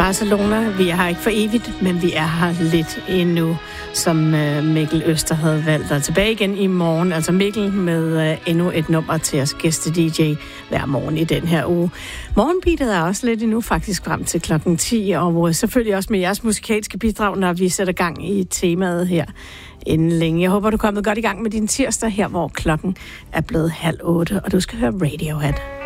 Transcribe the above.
Barcelona. Vi er her ikke for evigt, men vi er her lidt endnu, som Mikkel Øster havde valgt. Og tilbage igen i morgen, altså Mikkel med endnu et nummer til os gæste-DJ hver morgen i den her uge. Morgenbeatet er også lidt endnu, faktisk frem til klokken 10, og selvfølgelig også med jeres musikalske bidrag, når vi sætter gang i temaet her inden længe. Jeg håber, du er kommet godt i gang med din tirsdag her, hvor klokken er blevet 7:30, og du skal høre Radiohead.